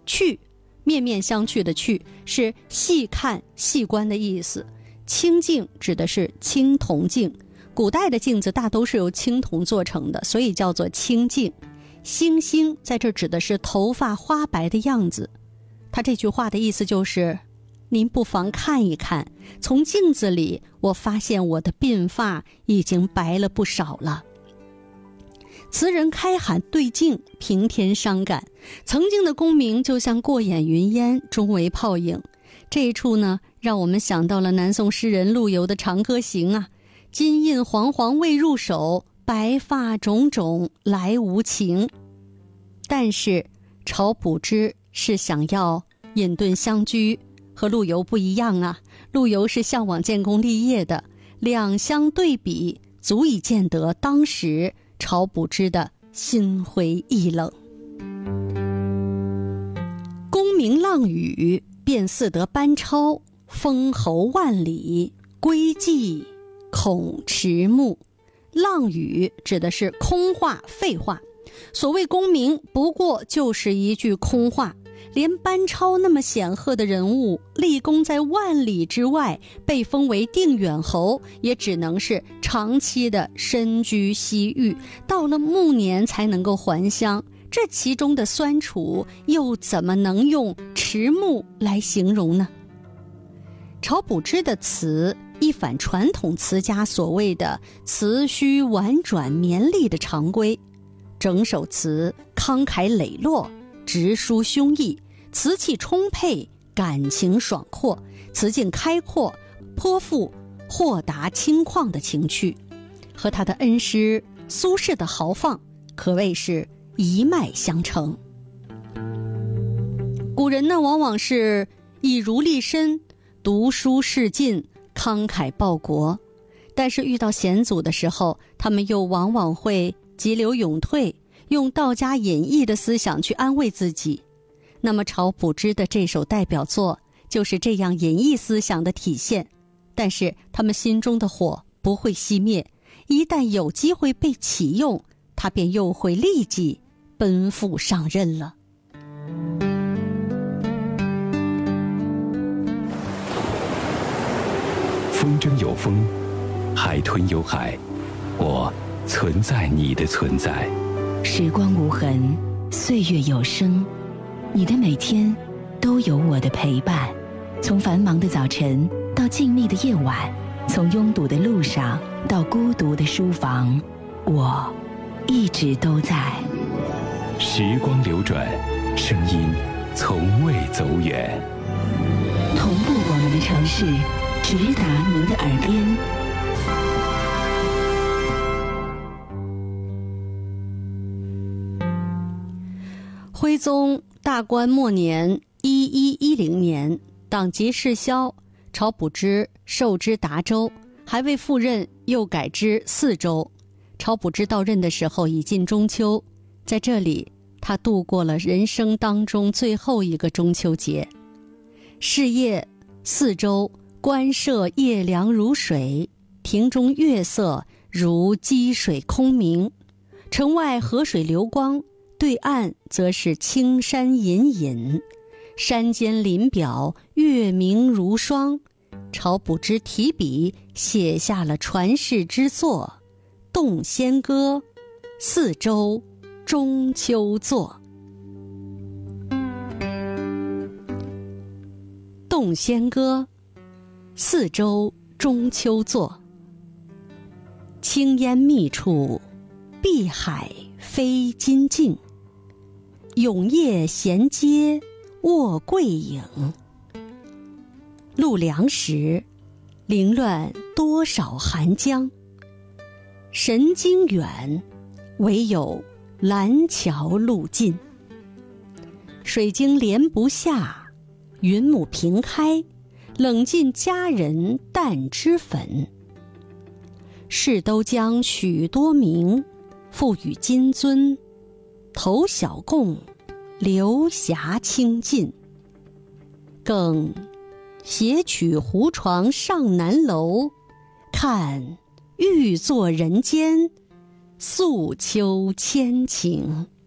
去，面面相觑的去，是细看细观的意思。青镜指的是青铜镜，古代的镜子大都是由青铜做成的，所以叫做青镜。星星在这指的是头发花白的样子。他这句话的意思就是，您不妨看一看，从镜子里我发现我的鬓发已经白了不少了。词人开喊对镜，平添伤感。曾经的功名就像过眼云烟，终为泡影。这一处呢，让我们想到了南宋诗人陆游的《长歌行》啊，金印煌煌未入手，白发种种来无情。但是晁补之是想要隐遁乡居，和陆游不一样啊。陆游是向往建功立业的，两相对比，足以见得当时晁补之的心灰意冷。功名浪屿，便似得班超，封侯万里，归寂恐迟暮。浪语指的是空话废话，所谓功名不过就是一句空话。连班超那么显赫的人物，立功在万里之外，被封为定远侯，也只能是长期的身居西域，到了暮年才能够还乡。这其中的酸楚又怎么能用迟暮来形容呢？晁补之的词一反传统词家所谓的词虚婉转绵丽的常规，整首词慷慨磊落，直抒胸臆，词气充沛，感情爽阔，词境开阔，颇富豁达轻旷的情趣，和他的恩师苏轼的豪放可谓是一脉相承。古人呢，往往是以儒立身，读书仕进，慷慨报国，但是遇到险阻的时候，他们又往往会急流勇退，用道家隐逸的思想去安慰自己。那么晁补之的这首代表作就是这样隐逸思想的体现，但是他们心中的火不会熄灭，一旦有机会被启用，他便又会立即奔赴上任了。 风筝有风，海豚有海，我存在你的存在。 时光无痕，岁月有声，你的每天都有我的陪伴。从繁忙的早晨到静谧的夜晚，从拥堵的路上到孤独的书房，我一直都在。 时光流转，声音从未走远。 同步我们的城市，直达您的耳边。 徽宗大观末年1110年，党籍世消，晁补之授之达州，还未赴任，又改之四州。晁补之到任的时候已近中秋，在这里他度过了人生当中最后一个中秋节。是夜四州，官舍夜凉如水，庭中月色如积水空明，城外河水流光，对岸则是青山隐隐，山间林表月明如霜。晁补之提笔写下了传世之作《洞仙歌·四州中秋作》。《洞仙歌·四州中秋作》，青烟密处，碧海飞金镜，永夜闲阶卧桂影。路凉时，凌乱多少寒江。神经远，唯有蓝桥路近。水晶帘不下，云母屏开，冷尽佳人淡脂粉。士都将许多名，赋予金樽，投小贡，流霞清尽。更携取胡床上南楼，看欲作人间，诉秋千情。